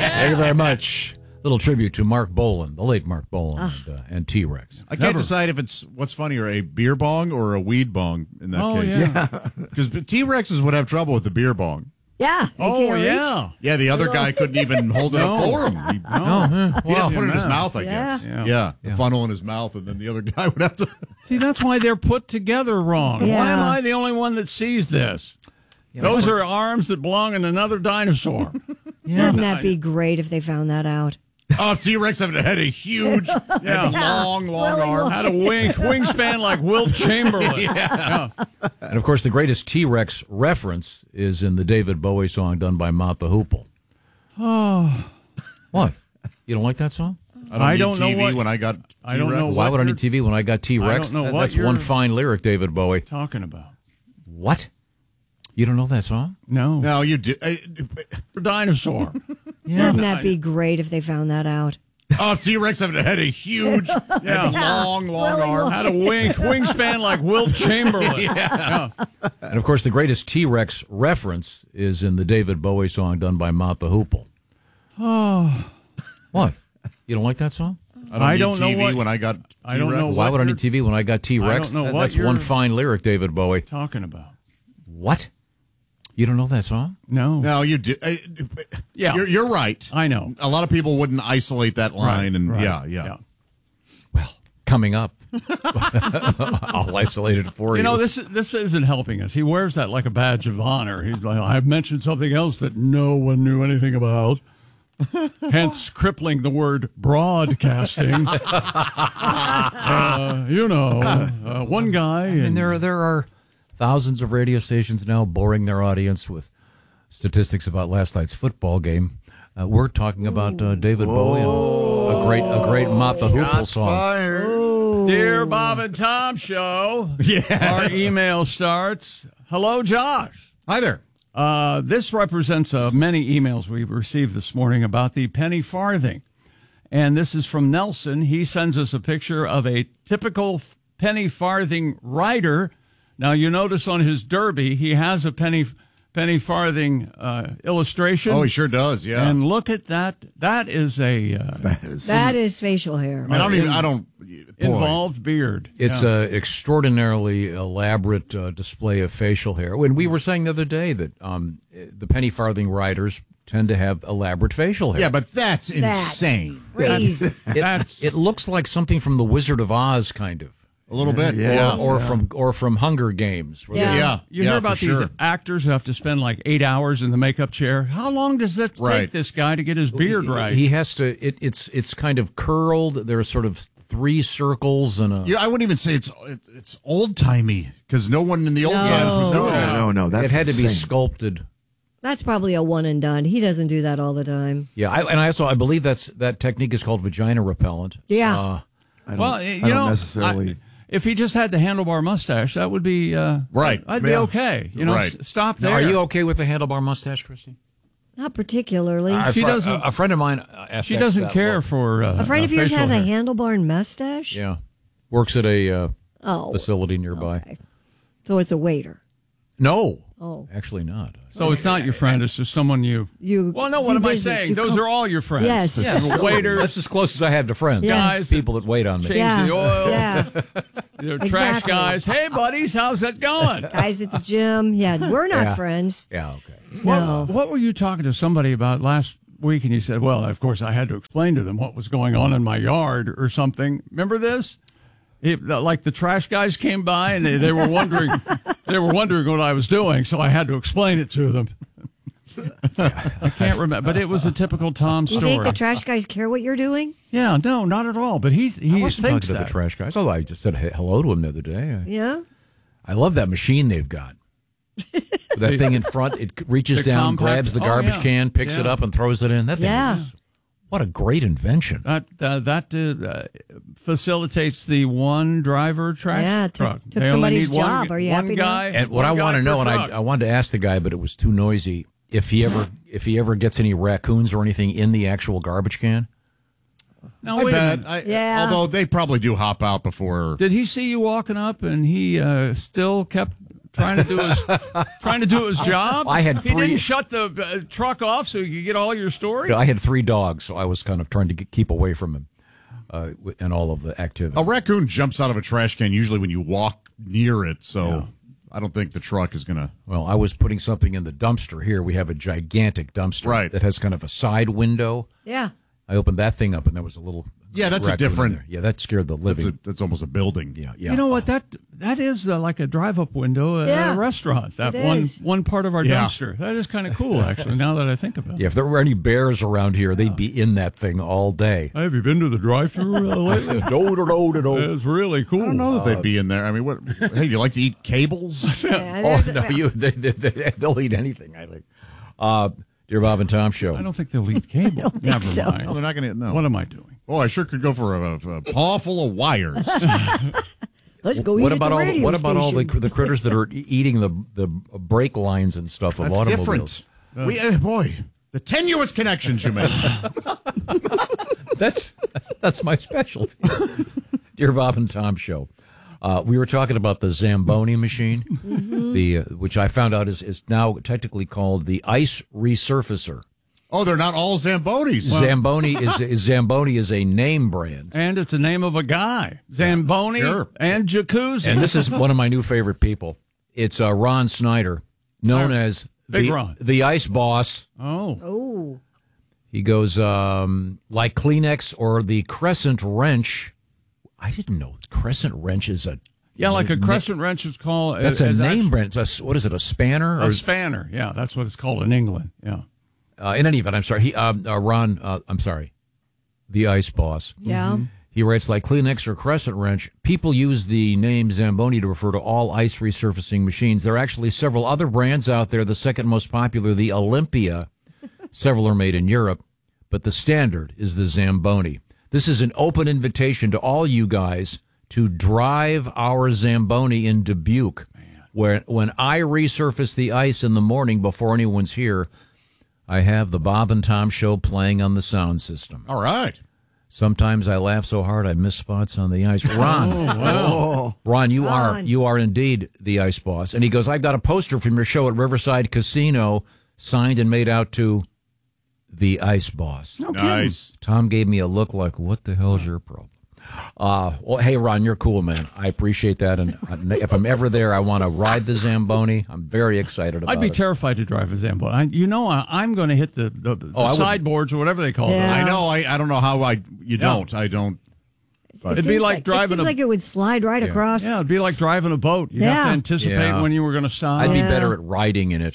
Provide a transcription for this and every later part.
Thank you very much. Little tribute to Mark Bolan, the late Mark Bolan, and T-Rex. I can't decide if it's what's funnier, a beer bong or a weed bong in that case. Yeah. Because T-Rexes would have trouble with the beer bong. Yeah. Yeah, the other guy couldn't even hold it up for him. He'd have to put it in his mouth, I guess. Yeah. The funnel in his mouth, and then the other guy would have to... See, that's why they're put together wrong. Yeah. Why am I the only one that sees this? Those are arms that belong in another dinosaur. Wouldn't that be great if they found that out? Oh, T-Rex had a huge, long arm. Had a wingspan like Wilt Chamberlain. And, of course, the greatest T-Rex reference is in the David Bowie song done by Mott the Hoople. Oh. What? You don't like that song? I don't need TV when I got T-Rex. I don't know Why would I need TV when I got T-Rex? I don't know what That's you're one fine lyric, David Bowie. Talking about. What? You don't know that song? No, you do. For dinosaur. Wouldn't that be great if they found that out? Oh, T-Rex had a huge, long arm. Had a wingspan like Wilt Chamberlain. And, of course, the greatest T-Rex reference is in the David Bowie song done by Mott the Hoople. Oh. What? You don't like that song? I don't need TV when I got T-Rex. I don't know Why would I need TV when I got T-Rex? I don't know what That's you're one fine lyric, David Bowie. Talking about. What? You don't know that song? No, you do. You're right. I know. A lot of people wouldn't isolate that line, Right. Well, coming up, I'll isolate it for you. You know, this isn't helping us. He wears that like a badge of honor. He's like, I've mentioned something else that no one knew anything about. Hence, crippling the word broadcasting. One guy. And there are thousands of radio stations now boring their audience with statistics about last night's football game. We're talking about David Bowie and a great Mott the Hoople song. Dear Bob and Tom Show. Our email starts. Hello, Josh. Hi there. This represents many emails we've received this morning about the penny farthing. And this is from Nelson. He sends us a picture of a typical penny farthing rider. Now, you notice on his derby, he has a penny farthing illustration. Oh, he sure does, yeah. And look at that. That is That is facial hair. I don't involved beard. It's an extraordinarily elaborate display of facial hair. When we were saying the other day that the penny farthing riders tend to have elaborate facial hair. Yeah, but that's insane. Crazy. It looks like something from The Wizard of Oz, kind of. A little bit, or from Hunger Games. You hear about these actors who have to spend like 8 hours in the makeup chair. How long does that take this guy to get his beard right? He has to. It's kind of curled. There are sort of 3 circles and a. Yeah, I wouldn't even say it's old timey because no one in the old times was doing that. No, that's it had to be insane. sculpted. That's probably a one and done. He doesn't do that all the time. Yeah, I believe that technique is called vagina repellent. Yeah. I don't necessarily. If he just had the handlebar mustache, that would be right. I'd be okay. Stop there. Now, are you okay with the handlebar mustache, Christy? Not particularly. She doesn't. A friend of mine asked. She doesn't care for a friend of yours facial has a hair. handlebar and mustache. Yeah, works at a facility nearby. Okay. So it's a waiter. No. Oh. Actually not. So it's not your friend. It's just someone you. Well, no. What am I saying? Those are all your friends. Yes. Waiters. That's as close as I have to friends. Yes. Guys, people that wait on me. change the oil. Yeah. Trash Exactly. guys. Hey, buddies, how's that going? Guys at the gym. Yeah, we're not friends. Yeah. Okay. No. What were you talking to somebody about last week? And you said, well, of course, I had to explain to them what was going on in my yard or something. Remember this? Like the trash guys came by and they were wondering what I was doing, so I had to explain it to them. I can't remember, but it was a typical Tom You story. think the trash guys care what you're doing? Yeah, no, not at all. But he I wasn't thinks talking to that. the trash guys. Although I just said hello to him the other day. Yeah. I love that machine they've got. That thing in front, it reaches The down, compact- grabs the garbage can, picks it up, and throws it in. That thing is, what a great invention. That facilitates the one driver trash truck. Took They only somebody's need one, job. Are you one happy guy? And what I want to know, and I wanted to ask the guy, but it was too noisy. If he ever gets any raccoons or anything in the actual garbage can. No, I wait a bet. minute. Although they probably do hop out before. Did he see you walking up and he still kept trying to do his job. I had 3. He didn't shut the truck off so you could get all your story. I had 3 dogs, so I was kind of trying to keep away from him and all of the activity. A raccoon jumps out of a trash can usually when you walk near it, so I don't think the truck is going to. Well, I was putting something in the dumpster here. We have a gigantic dumpster that has kind of a side window. Yeah. I opened that thing up, and there was a little. Yeah, that's a different. Yeah, that scared the living. That's almost a building. Yeah. You know what? That is like a drive-up window at a restaurant. That one part of our dumpster. That is kind of cool, actually. Now that I think about it. Yeah, if there were any bears around here, they'd be in that thing all day. Have you been to the drive-thru lately? No. It's really cool. I don't know that they'd be in there. I mean, what? Hey, you like to eat cables? No, they'll eat anything. I think. Dear Bob and Tom Show. I don't think they'll eat cable. Never mind. No, they're not going to. No. What am I doing? Oh, I sure could go for a paw full of wires. Let's go eat What at about the all? radio What about all station. the critters that are eating the brake lines and stuff of That's automobiles? different. Boy, the tenuous connections you make. That's my specialty. Dear Bob and Tom Show. We were talking about the Zamboni machine, which I found out is now technically called the ice resurfacer. Oh, they're not all Zambonis. Zamboni is a name brand, and it's the name of a guy, Zamboni and Jacuzzi. And this is one of my new favorite people. It's Ron Snyder, known as the Ice Boss. Oh, he goes like Kleenex or the Crescent Wrench. I didn't know Crescent Wrench is a like a Crescent Wrench is called. That's a name brand. What is it? A spanner? A spanner. Yeah, that's what it's called in England. Yeah. In any event, I'm sorry. Ron, I'm sorry. The Ice Boss. Yeah. He writes, like Kleenex or Crescent Wrench, people use the name Zamboni to refer to all ice resurfacing machines. There are actually several other brands out there. The second most popular, the Olympia. Several are made in Europe, but the standard is the Zamboni. This is an open invitation to all you guys to drive our Zamboni in Dubuque, where when I resurface the ice in the morning before anyone's here, I have the Bob and Tom Show playing on the sound system. All right. Sometimes I laugh so hard I miss spots on the ice. Ron, Ron, you are indeed the Ice Boss. And he goes, I've got a poster from your show at Riverside Casino, signed and made out to the Ice Boss. Okay. Nice. Tom gave me a look like, what the hell's your problem? Well, hey, Ron, you're cool, man. I appreciate that. And if I'm ever there, I want to ride the Zamboni. I'm very excited about it. I'd be terrified to drive a Zamboni. I'm going to hit the sideboards or whatever they call them. I know. I don't know how you don't. I don't. But it'd be like driving. It seems like it would slide right across. Yeah, it'd be like driving a boat. You'd have to anticipate when you were going to stop. I'd be better at riding in it.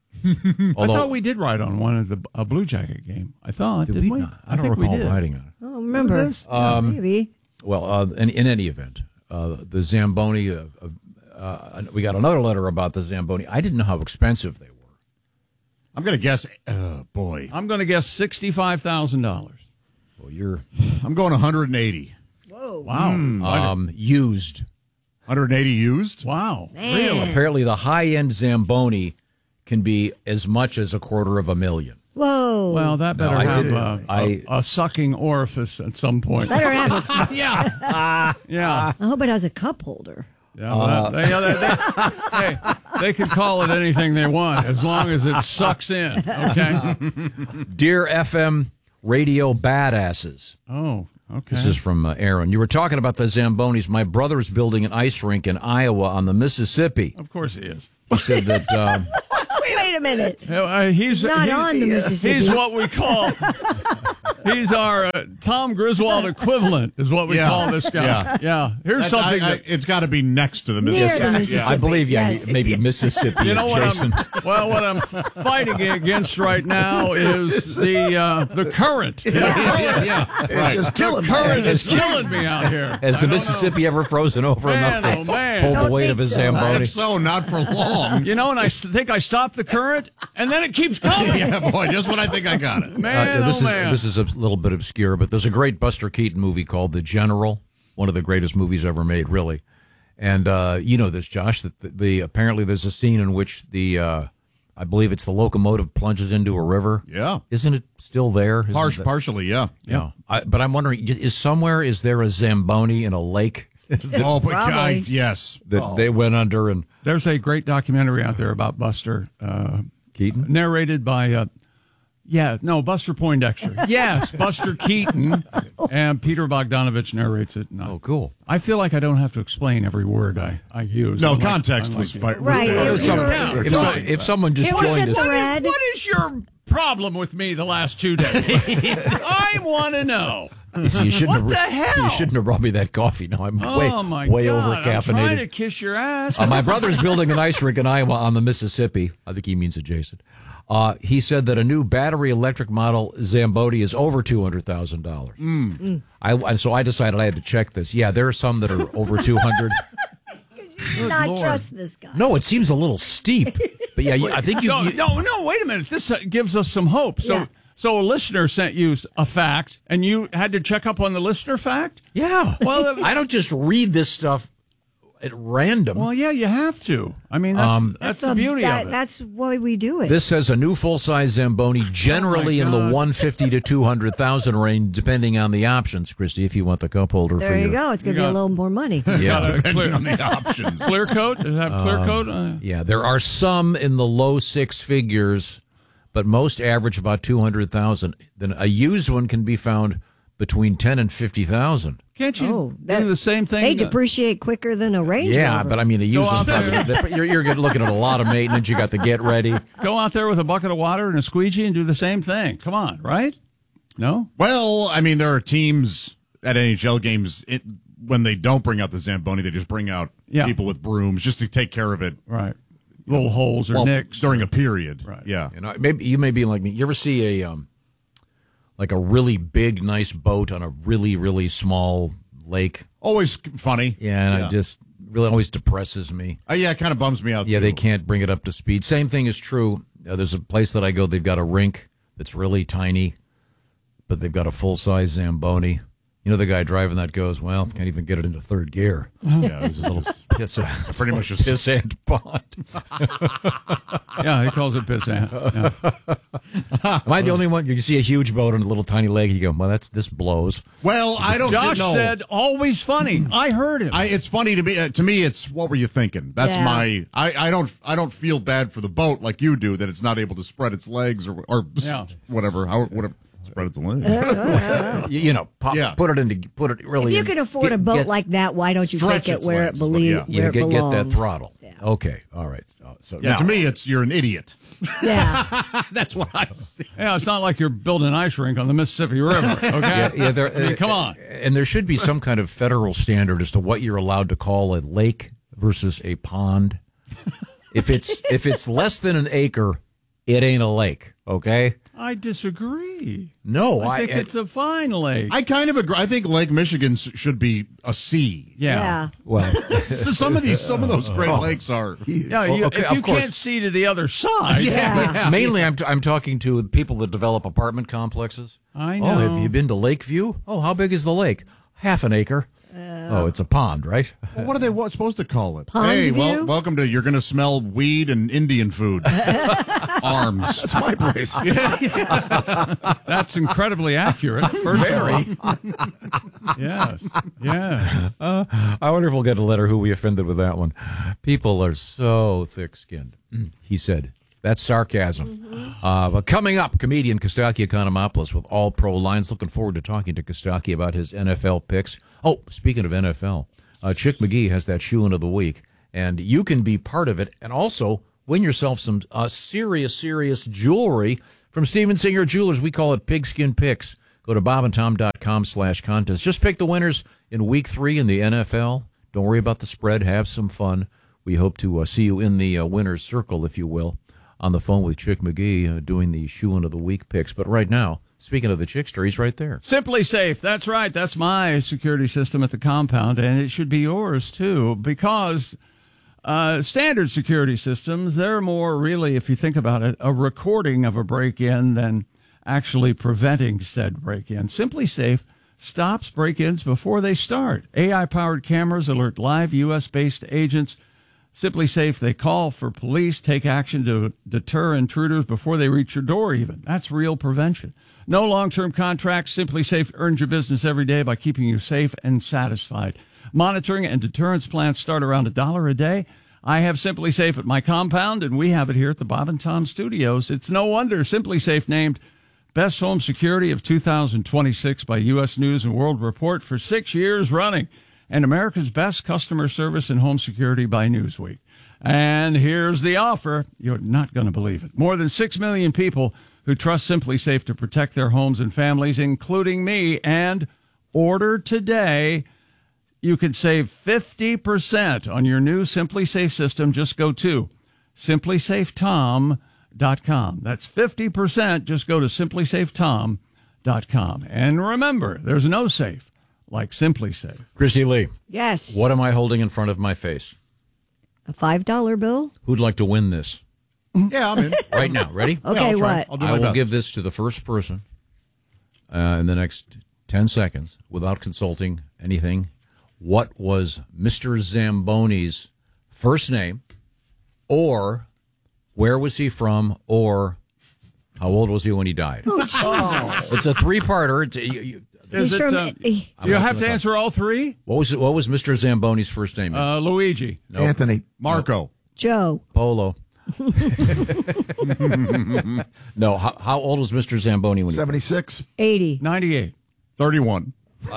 I thought we did ride on one at a Blue Jacket game. I thought, didn't we? I don't recall riding on it. Oh, remember? Maybe. Well, in any event, the Zamboni, we got another letter about the Zamboni. I didn't know how expensive they were. I'm going to guess, boy. I'm going to guess $65,000. Well, I'm going 180. Whoa. Wow. Used. 180 used? Wow. Man. Really? Apparently the high-end Zamboni can be as much as $250,000. Whoa. Well, that better have a sucking orifice at some point. Better have it. Yeah. I hope it has a cup holder. Yeah, they can call it anything they want as long as it sucks in, okay? Dear FM radio badasses. Oh, okay. This is from Aaron. You were talking about the Zambonis. My brother's building an ice rink in Iowa on the Mississippi. Of course he is. He said that... Wait a minute. He's not on the Mississippi. He's what we call... He's our Tom Griswold equivalent, is what we call this guy. Yeah. Here's something it's got to be next to the Mississippi. Near the Mississippi. I believe, maybe Mississippi adjacent. What I'm fighting against right now is the current. It's just killing me. The current is killing me out here. Has the Mississippi ever frozen over enough to hold the weight of his Zamboni? So, not for long. And I think I stopped the current, and then it keeps coming. Yeah, boy, just when I think I got it. Man, this is a little bit obscure, but there's a great Buster Keaton movie called The General, one of the greatest movies ever made, really. And you know this, Josh, that apparently there's a scene in which I believe it's the locomotive plunges into a river. Yeah. Isn't it still there? Partially, yeah. But I'm wondering, is there a Zamboni in a lake Oh, but God, yes. That they went under and There's a great documentary out there about Buster Keaton? narrated by Buster Poindexter. Yes, Buster Keaton, and Peter Bogdanovich narrates it. Oh, cool. I feel like I don't have to explain every word I use. No, context was Right. If someone just joined us. What is your problem with me the last 2 days? I want to know. You see, What the hell? You shouldn't have brought me that coffee. Now I'm way over I'm trying to caffeinated. kiss your ass. My brother's building an ice rink in Iowa on the Mississippi. I think he means adjacent. He said that a new battery electric model Zamboni is over $200,000. So I decided I had to check this. Yeah, there are some that are over 200. Do not trust this guy. No, it seems a little steep. But yeah, I think you. No, wait a minute. This gives us some hope. So a listener sent you a fact, and you had to check up on the listener fact? Yeah. Well, I don't just read this stuff at random. Well, yeah, you have to. I mean, that's the beauty of it. That's why we do it. This says a new full-size Zamboni, generally in the 150 to 200,000 range, depending on the options. Christy, if you want the cup holder, there you go. It's going to be a little more money. Yeah, depending on the options. Clear coat? Does it have clear coat? Yeah, there are some in the low six figures, but most average about 200,000. Then a used one can be found between 10 and 50,000. Can't you do the same thing? They depreciate quicker than a Range Yeah, Rover. but I mean, a used one, you're looking at a lot of maintenance. You got to get ready. Go out there with a bucket of water and a squeegee and do the same thing. Come on, right? No? Well, I mean, there are teams at NHL games, when they don't bring out the Zamboni, they just bring out people with brooms just to take care of it. Right. Little holes or nicks. During a period. Right. Yeah. Maybe you may be like me. You ever see a really big, nice boat on a really, really small lake? Always funny. Yeah, and it just really always depresses me. Yeah, it kind of bums me out, Yeah, too. they can't bring it up to speed. Same thing is true. There's a place that I go, they've got a rink that's really tiny, but they've got a full-size Zamboni. You know, the guy driving that goes, well, can't even get it into third gear. Yeah, this is a little Piss, pretty much just pissant pond. Yeah, he calls it pissant. Yeah. Am I the only one? You see a huge boat on a little tiny lake, you go, well, this blows. Well, I don't Josh know. said, always funny. I heard him. It's funny to me. To me, it's what were you thinking? That's my. I don't feel bad for the boat like you do that it's not able to spread its legs or whatever. Whatever. Spread its legs. Put it really. If you can afford a boat like that, why don't you take it where it belongs? Get that throttle. Yeah. Okay, all right. So to me, you're an idiot. Yeah, that's what I see. Yeah, it's not like you're building an ice rink on the Mississippi River. Okay, come on. And there should be some kind of federal standard as to what you're allowed to call a lake versus a pond. If it's less than an acre, it ain't a lake. Okay. I disagree. No, I think it's a fine lake. I kind of agree. I think Lake Michigan should be a sea. Yeah. Well, some of those Great Lakes are. Yeah. If you can't see to the other side. Yeah. Mainly, I'm talking to people that develop apartment complexes. I know. Oh, have you been to Lakeview? Oh, how big is the lake? Half an acre. It's a pond, right? Well, what are they supposed to call it? Pond view? Welcome to. You're going to smell weed and Indian food. Arms. That's my place. That's incredibly accurate. First of all. Yes. Yeah. I wonder if we'll get a letter who we offended with that one. People are so thick-skinned. He said. That's sarcasm. But coming up, comedian Kostaki Economopoulos with All Pro Lines. Looking forward to talking to Kostaki about his NFL picks. Oh, speaking of NFL, Chick McGee has that shoe-in of the week, and you can be part of it and also win yourself some serious jewelry from Steven Singer Jewelers. We call it Pigskin Picks. Go to bobandtom.com/contest. Just pick the winners in Week 3 in the NFL. Don't worry about the spread. Have some fun. We hope to see you in the winner's circle, if you will. On the phone with Chick McGee doing the shoe-in of the week picks. But right now, speaking of the Chickster, he's right there. Simply Safe. That's right. That's my security system at the compound, and it should be yours, too, because standard security systems, they're more really, if you think about it, a recording of a break-in than actually preventing said break-in. Simply Safe stops break-ins before they start. AI-powered cameras alert live U.S.-based agents. Simply Safe, they call for police, take action to deter intruders before they reach your door even. That's real prevention. No long-term contracts. Simply Safe earns your business every day by keeping you safe and satisfied. monitoring and deterrence plans start around $1 a day. I have Simply Safe at my compound, and we have it here at the Bob and Tom Studios. It's no wonder Simply Safe named Best Home Security of 2026 by U.S. News and World Report for 6 years running, and America's Best Customer Service in Home Security by Newsweek. And here's the offer. You're not going to believe it. More than 6 million people who trust Simply Safe to protect their homes and families, including me, and order today. You can save 50% on your new Simply Safe system. Just go to simplysafetom.com. That's 50%. Just go to simplysafetom.com. And remember, there's no safe like Simply Safe. Christy Lee, Yes. what am I holding in front of my face? A $5 bill? Who'd like to win this? Yeah, I'm in. Right now. Ready? Okay, I'll try. what? I'll do I my will best. give this to the first person in the next 10 seconds without consulting anything. What was Mr. Zamboni's first name, or where was he from, or how old was he when he died? Oh, Jesus. It's a three-parter. Is He's it, from- you have to answer all three? What was Mr. Zamboni's first name? Luigi. Nope. Anthony. Marco. Joe. Polo. No, how old was Mr. Zamboni when he 76. 80. 98. 31. He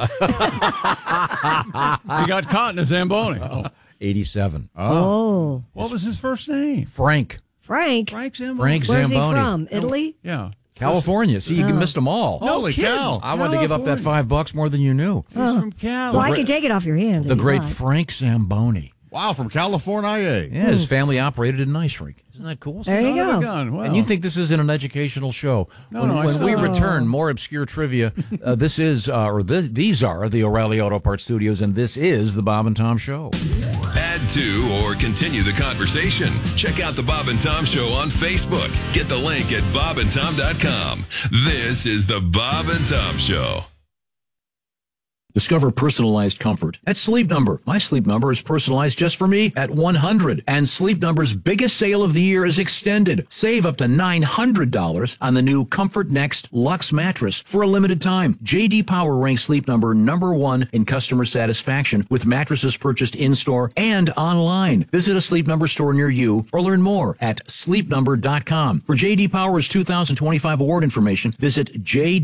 got caught in a Zamboni. Oh. 87. Oh. What was his first name? Frank. Frank. Frank Zamboni. Frank Where's he Zamboni. from? Italy? Yeah. California. See, you missed them all. Holy cow. I wanted to give up that $5 more than you knew. He's from Cali. Well, I can take it off your hands. The if you great like. Frank Zamboni. Wow, from California. Yeah, his family operated an ice rink. Isn't that cool? There you Son of a go. gun. Well, And you think this isn't an educational show? No, when no, I when we saw- return, more obscure trivia. These are the O'Reilly Auto Parts Studios, and this is the Bob and Tom Show. Add to or continue the conversation. Check out the Bob and Tom Show on Facebook. Get the link at bobandtom.com. This is the Bob and Tom Show. Discover personalized comfort at Sleep Number. My Sleep Number is personalized just for me at 100. And Sleep Number's biggest sale of the year is extended. Save up to $900 on the new Comfort Next Luxe mattress for a limited time. J.D. Power ranks Sleep Number #1 in customer satisfaction with mattresses purchased in-store and online. Visit a Sleep Number store near you or learn more at sleepnumber.com. For J.D. Power's 2025 award information, visit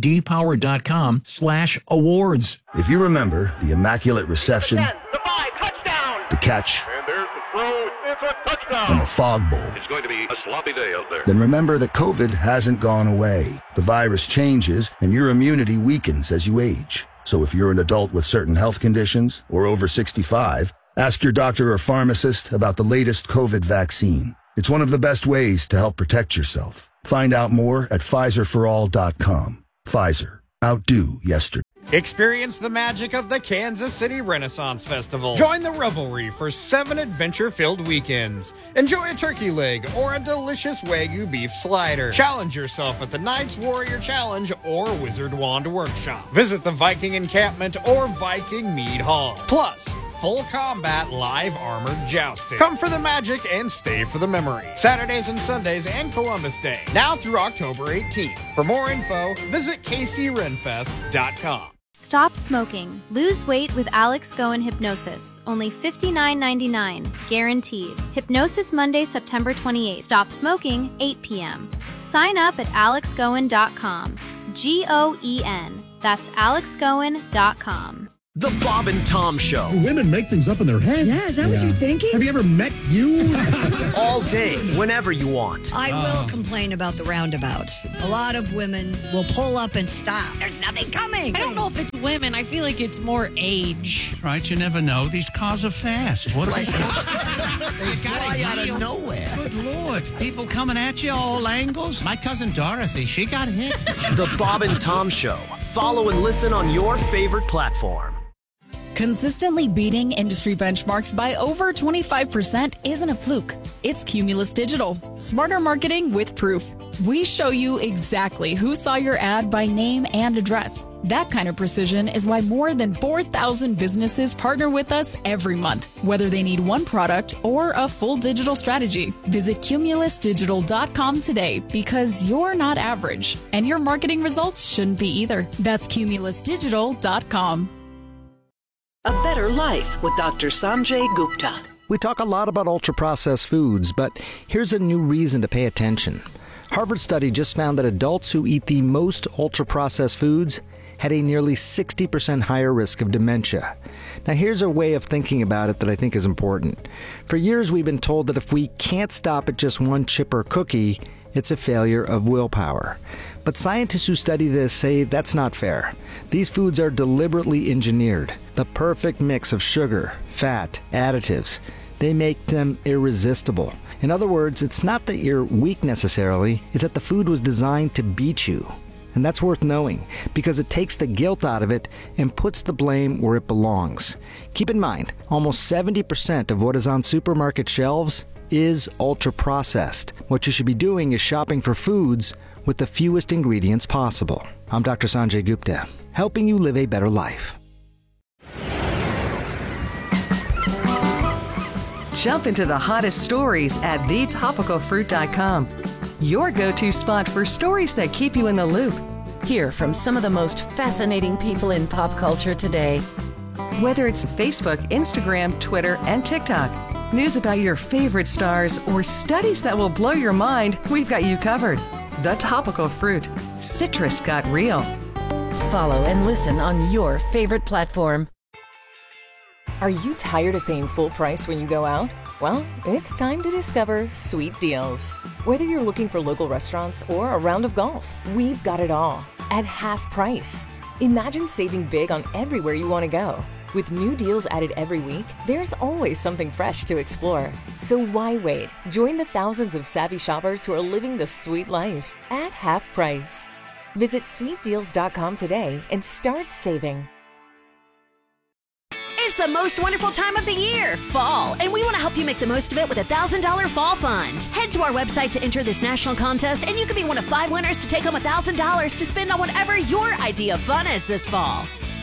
jdpower.com/awards. If you remember the immaculate reception, 10, the 5, touchdown! the catch, And there's the throw, it's a touchdown! and the fog bowl, It's going to be a sloppy day out there. then remember that COVID hasn't gone away. The virus changes, and your immunity weakens as you age. So if you're an adult with certain health conditions or over 65, ask your doctor or pharmacist about the latest COVID vaccine. It's one of the best ways to help protect yourself. Find out more at PfizerForAll.com. Pfizer. Outdo yesterday. Experience the magic of the Kansas City Renaissance Festival. Join the revelry for 7 adventure-filled weekends. Enjoy a turkey leg or a delicious Wagyu beef slider. Challenge yourself at the Knights Warrior Challenge or Wizard Wand Workshop. Visit the Viking Encampment or Viking Mead Hall. Plus, full combat live armored jousting. Come for the magic and stay for the memory. Saturdays and Sundays and Columbus Day. Now through October 18th. For more info, visit kcrenfest.com. Stop smoking. Lose weight with Alex Goen Hypnosis. Only $59.99. Guaranteed. Hypnosis Monday, September 28th. Stop smoking, 8 p.m. Sign up at alexgoen.com. Goen. That's alexgoen.com. The Bob and Tom Show. Women make things up in their head. Yeah, is that what you're thinking? Have you ever met you? All day, whenever you want. I will complain about the roundabouts. A lot of women will pull up and stop. There's nothing coming. I don't know if it's women. I feel like it's more age. Right, you never know. These cars are fast. What are they? They fly out of nowhere. Good Lord. People coming at you all angles. My cousin Dorothy, she got hit. The Bob and Tom Show. Follow and listen on your favorite platform. Consistently beating industry benchmarks by over 25% isn't a fluke. It's Cumulus Digital. Smarter marketing with proof. We show you exactly who saw your ad by name and address. That kind of precision is why more than 4,000 businesses partner with us every month, whether they need one product or a full digital strategy. Visit cumulusdigital.com today because you're not average, and your marketing results shouldn't be either. That's cumulusdigital.com. A Better Life with Dr. Sanjay Gupta. We talk a lot about ultra-processed foods, but here's a new reason to pay attention. Harvard study just found that adults who eat the most ultra-processed foods had a nearly 60% higher risk of dementia. Now here's a way of thinking about it that I think is important. For years we've been told that if we can't stop at just one chip or cookie, it's a failure of willpower. But scientists who study this say that's not fair. These foods are deliberately engineered. The perfect mix of sugar, fat, additives. They make them irresistible. In other words, it's not that you're weak necessarily, it's that the food was designed to beat you. And that's worth knowing, because it takes the guilt out of it and puts the blame where it belongs. Keep in mind, almost 70% of what is on supermarket shelves is ultra-processed. What you should be doing is shopping for foods with the fewest ingredients possible. I'm Dr. Sanjay Gupta, helping you live a better life. Jump into the hottest stories at thetopicalfruit.com. Your go-to spot for stories that keep you in the loop. Hear from some of the most fascinating people in pop culture today. Whether it's Facebook, Instagram, Twitter, and TikTok, news about your favorite stars, or studies that will blow your mind, we've got you covered. The Topical Fruit. Citrus got real. Follow and listen on your favorite platform. Are you tired of paying full price when you go out? Well, it's time to discover Sweet Deals. Whether you're looking for local restaurants or a round of golf, we've got it all at half price. Imagine saving big on everywhere you want to go. With new deals added every week, there's always something fresh to explore. So why wait? Join the thousands of savvy shoppers who are living the sweet life at half price. Visit sweetdeals.com today and start saving. It's the most wonderful time of the year, fall, and we want to help you make the most of it with a $1,000 fall fund. Head to our website to enter this national contest, and you could be one of 5 winners to take home $1,000 to spend on whatever your idea of fun is this fall.